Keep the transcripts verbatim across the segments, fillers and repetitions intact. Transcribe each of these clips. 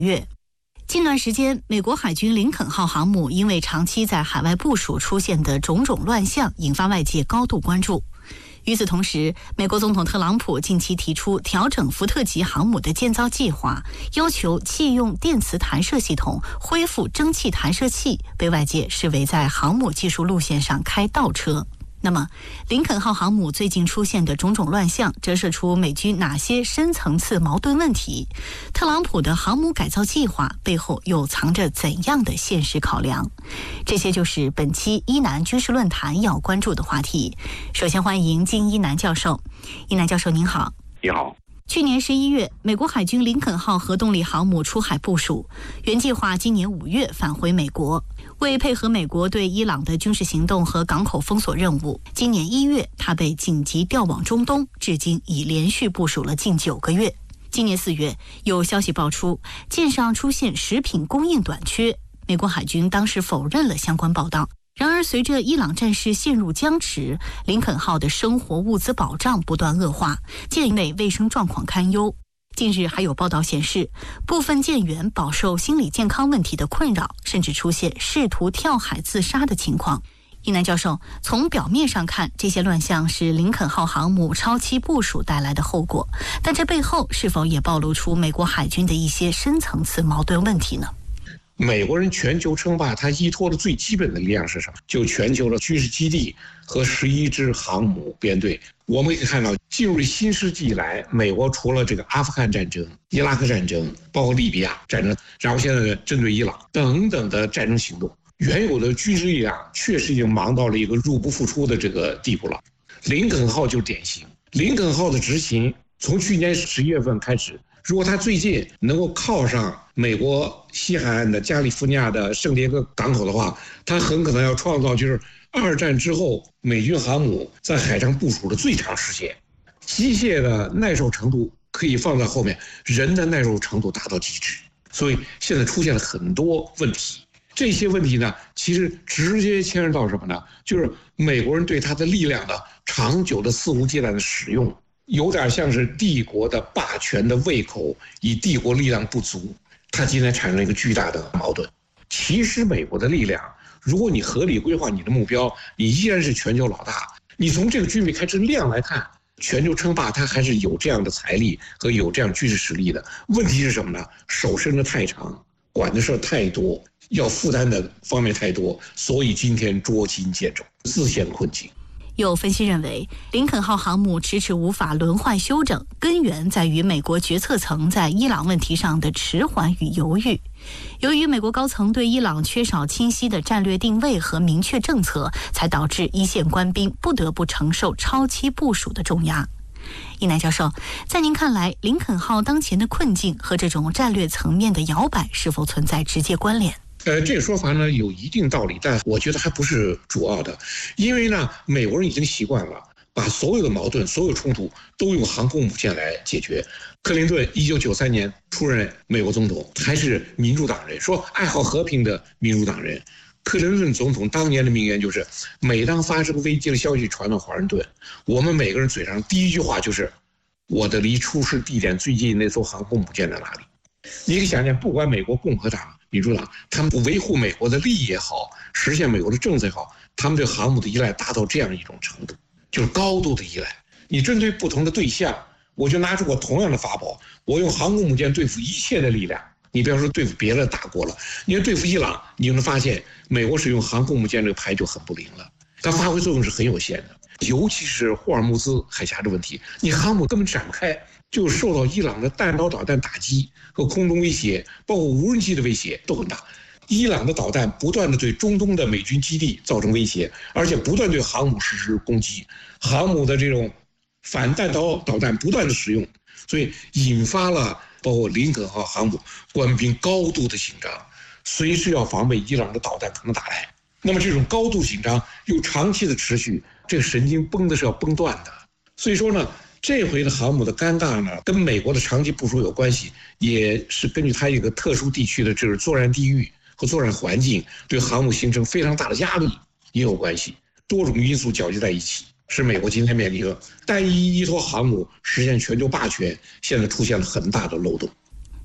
月。近段时间，美国海军林肯号航母因为长期在海外部署出现的种种乱象，引发外界高度关注。与此同时，美国总统特朗普近期提出调整福特级航母的建造计划，要求弃用电磁弹射系统，恢复蒸汽弹射器，被外界视为在航母技术路线上开倒车。那么，林肯号航母最近出现的种种乱象，折射出美军哪些深层次矛盾问题？特朗普的航母改造计划背后又藏着怎样的现实考量？这些就是本期伊南军事论坛要关注的话题。首先欢迎金一南教授。一南教授您好。 你好。 去年十一月，美国海军林肯号核动力航母出海部署，原计划今年五月返回美国。为配合美国对伊朗的军事行动和港口封锁任务，今年一月，它被紧急调往中东，至今已连续部署了近九个月。今年四月，有消息爆出，舰上出现食品供应短缺，美国海军当时否认了相关报道。然而，随着伊朗战事陷入僵持，林肯号的生活物资保障不断恶化，舰内卫生状况堪忧。近日还有报道显示，部分舰员饱受心理健康问题的困扰，甚至出现试图跳海自杀的情况。一南教授，从表面上看，这些乱象是林肯号航母超期部署带来的后果，但这背后是否也暴露出美国海军的一些深层次矛盾问题呢？ 美国人全球称霸，它依托的最基本的力量是什么？就全球的军事基地和十一支航母编队。我们可以看到，进入新世纪以来，美国除了这个阿富汗战争、伊拉克战争，包括利比亚战争，然后现在针对伊朗等等的战争行动，原有的军事力量确实已经忙到了一个入不敷出的这个地步了。林肯号就典型，林肯号的执行从去年十一月份开始，如果他最近能够靠上美国西海岸的加利福尼亚的圣迭戈港口的话，他很可能要创造就是二战之后美军航母在海上部署的最长时间。机械的耐受程度可以放在后面，人的耐受程度达到极致。所以现在出现了很多问题，这些问题呢，其实直接牵涉到什么呢？就是美国人对他的力量的长久的肆无忌惮的使用，有点像是帝国的霸权的胃口，以帝国力量不足，它今天产生了一个巨大的矛盾。其实美国的力量，如果你合理规划你的目标，你依然是全球老大。你从这个军备开支量来看，全球称霸它还是有这样的财力和有这样军事实力的。问题是什么呢？手伸得太长，管的事太多，要负担的方面太多，所以今天捉襟见肘，自陷困境。 有分析认为，林肯号航母迟迟无法轮换休整，根源在于美国决策层在伊朗问题上的迟缓与犹豫。由于美国高层对伊朗缺少清晰的战略定位和明确政策，才导致一线官兵不得不承受超期部署的重压。一南教授，在您看来，林肯号当前的困境和这种战略层面的摇摆是否存在直接关联？ 呃，这个说法呢有一定道理，但我觉得还不是主要的，因为呢，美国人已经习惯了把所有的矛盾、所有冲突都用航空母舰来解决。克林顿一九九三年出任美国总统，还是民主党人，说爱好和平的民主党人。克林顿总统当年的名言就是：每当发生危机的消息传到华盛顿，我们每个人嘴上第一句话就是：我的离出事地点最近那艘航空母舰在哪里？你可以想想，不管美国共和党、民主党，他们维护美国的利益也好，实现美国的政策也好，他们对航母的依赖达到这样一种程度，就是高度的依赖。你针对不同的对象，我就拿出我同样的法宝，我用航空母舰对付一切的力量。你不要说对付别的大国了，你要对付伊朗，你就能发现美国使用航空母舰这个牌就很不灵了，它发挥作用是很有限的。尤其是霍尔木兹海峡的问题，你航母根本展不开，就受到伊朗的弹道导弹打击和空中威胁，包括无人机的威胁都很大。伊朗的导弹不断的对中东的美军基地造成威胁，而且不断对航母实施攻击，航母的这种反弹道导弹不断的使用，所以引发了包括林肯号航母官兵高度的紧张，随时要防备伊朗的导弹可能打来。那么这种高度紧张又长期的持续，这个神经绷的是要绷断的。所以说呢，这回的航母的尴尬呢，跟美国的长期部署有关系，也是根据它一个特殊地区的这个作战地域和作战环境，对航母形成非常大的压力也有关系。多种因素搅集在一起，使美国今天面临的单一依托航母实现全球霸权，现在出现了很大的漏洞。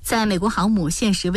在美国航母现实